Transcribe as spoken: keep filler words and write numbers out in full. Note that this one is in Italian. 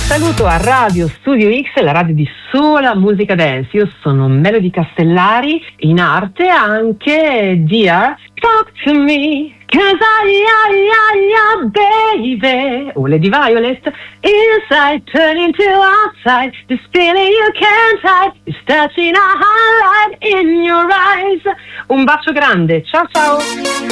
Saluto a Radio Studio X, la radio di sola musica dance. Io sono Melody Castellari, in arte anche Dear Talk to Me, cause I, I, I, I, baby. Oh, Lady Violet, inside turning to outside, this feeling you can't hide, is touching a highlight in your eyes. Un bacio grande, ciao ciao.